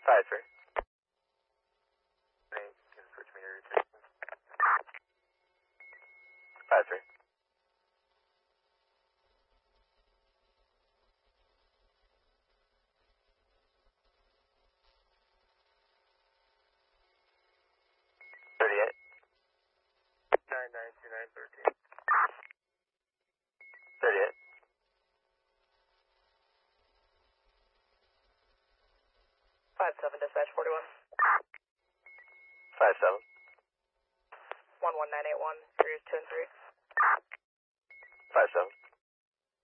5-3. Switch me your rotation. 5-3. Nine 13. 38. 5-7, dispatch 41. 5-7. 11981, series 2 and 3. 5-7.